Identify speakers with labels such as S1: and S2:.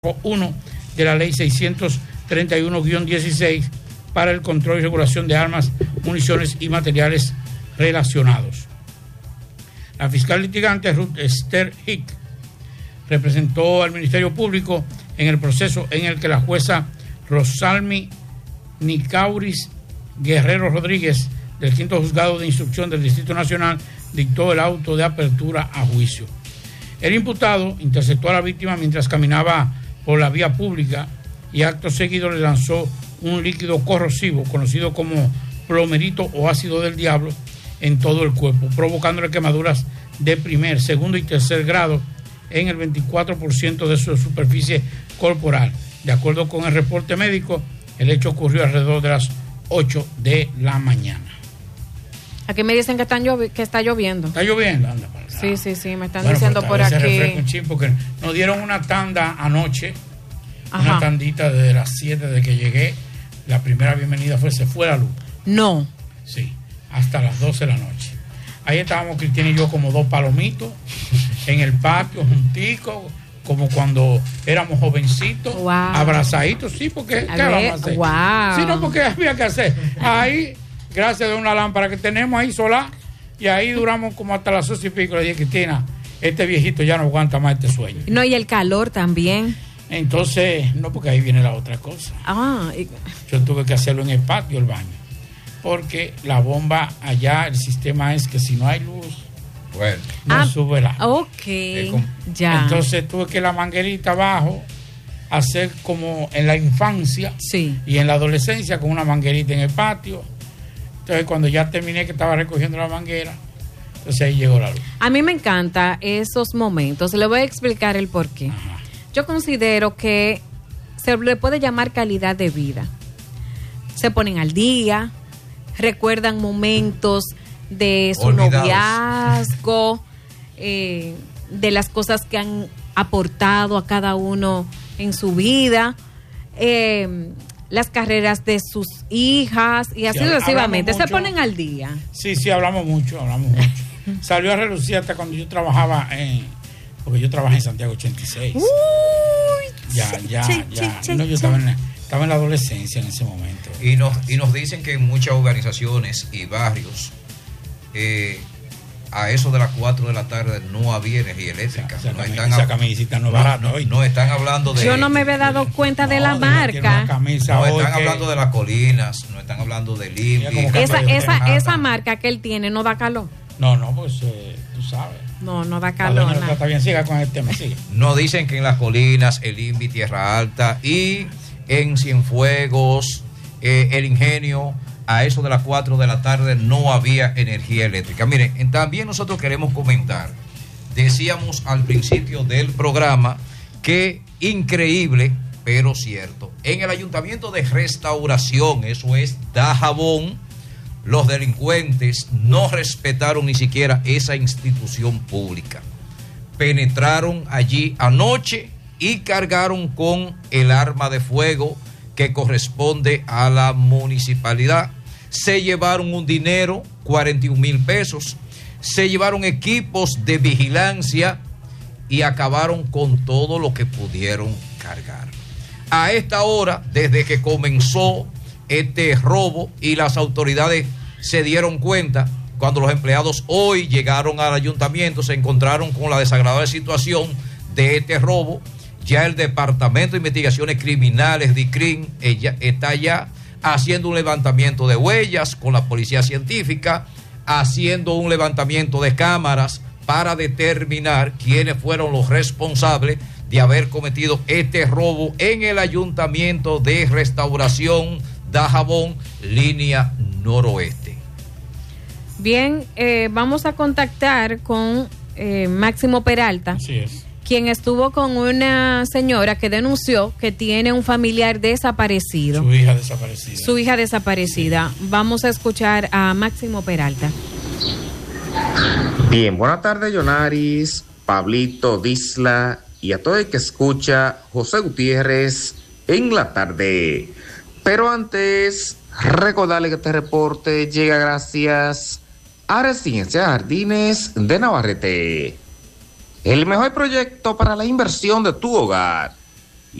S1: 1 de la ley 631-16 para el control y regulación de armas, municiones y materiales relacionados. La fiscal litigante Ruth Esther Hick representó al Ministerio Público en el proceso en el que la jueza Rosalmi Nicauris Guerrero Rodríguez del 5º Juzgado de Instrucción del Distrito Nacional dictó el auto de apertura a juicio. El imputado interceptó a la víctima mientras caminaba por la vía pública y acto seguido le lanzó un líquido corrosivo conocido como plomerito o ácido del diablo en todo el cuerpo, provocándole quemaduras de primer, segundo y tercer grado en el 24% de su superficie corporal. De acuerdo con el reporte médico, el hecho ocurrió alrededor de las 8 de la mañana.
S2: Aquí me dicen que está lloviendo.
S1: ¿Está lloviendo? Anda para acá.
S2: Sí, me están diciendo por aquí.
S1: Un chin porque nos dieron una tanda anoche, una tandita desde las 7 de que llegué. La primera bienvenida se fue la luz.
S2: No.
S1: Sí, hasta las 12 de la noche. Ahí estábamos Cristina y yo como dos palomitos en el patio, junticos, como cuando éramos jovencitos, abrazaditos. Sí, porque ¿qué vamos a hacer? Sí, no, porque había que hacer. Ahí, gracias a una lámpara que tenemos ahí solar, y ahí duramos como hasta las 8 y pico. Le dije, Cristina, este viejito ya no aguanta más este sueño.
S2: No, y el calor también.
S1: Entonces, no, porque ahí viene la otra cosa. Yo tuve que hacerlo en el patio, el baño, porque la bomba allá, el sistema es que si no hay luz, no sube el agua.
S2: Ok, ya.
S1: Entonces tuve que la manguerita abajo hacer como en la infancia y en la adolescencia con una manguerita en el patio. Entonces cuando ya terminé que estaba recogiendo la manguera, entonces ahí llegó la luz.
S2: A mí me encantan esos momentos. Le voy a explicar el porqué. Yo considero que se le puede llamar calidad de vida. Se ponen al día, recuerdan momentos de su noviazgo, de las cosas que han aportado a cada uno en su vida, las carreras de sus hijas y así sucesivamente. Se ponen al día.
S1: Sí, hablamos mucho. Salió a relucir hasta cuando yo trabajaba porque yo trabajé en Santiago 86. No, yo estaba en la adolescencia en ese momento.
S3: Y nos dicen que en muchas organizaciones y barrios a eso de las 4 de la tarde no había energía eléctrica.
S1: Esa camisita no es barata hoy.
S3: No están hablando de...
S2: Yo no me había dado cuenta de la marca.
S3: No están hablando de las colinas, no están hablando de Limpi.
S2: Esa marca que él tiene no da calor.
S1: No, pues tú sabes.
S2: No da calor.
S1: Está bien, siga con el tema, sigue.
S3: Nos dicen que en las colinas, el INVI, Tierra Alta y en Cienfuegos, el Ingenio, a eso de las 4 de la tarde no había energía eléctrica. Miren, también nosotros queremos comentar, decíamos al principio del programa que increíble, pero cierto, en el Ayuntamiento de Restauración, eso es Dajabón, los delincuentes no respetaron ni siquiera esa institución pública. Penetraron allí anoche y cargaron con el arma de fuego que corresponde a la municipalidad. Se llevaron un dinero, 41,000 pesos, se llevaron equipos de vigilancia y acabaron con todo lo que pudieron cargar. A esta hora, desde que comenzó este robo y las autoridades se dieron cuenta, cuando los empleados hoy llegaron al ayuntamiento, se encontraron con la desagradable situación de este robo. Ya el Departamento de Investigaciones Criminales, DICRIM, está allá haciendo un levantamiento de huellas con la policía científica, haciendo un levantamiento de cámaras para determinar quiénes fueron los responsables de haber cometido este robo en el Ayuntamiento de Restauración Dajabón, línea noroeste.
S2: Bien, vamos a contactar con Máximo Peralta.
S1: Así es.
S2: Quien estuvo con una señora que denunció que tiene un familiar desaparecido. Su hija desaparecida. Sí. Vamos a escuchar a Máximo Peralta.
S4: Bien, buenas tardes, Yonaris, Pablito, Disla y a todo el que escucha José Gutiérrez en la tarde. Pero antes, recordarle que este reporte llega gracias a Residencia Jardines de Navarrete. El mejor proyecto para la inversión de tu hogar.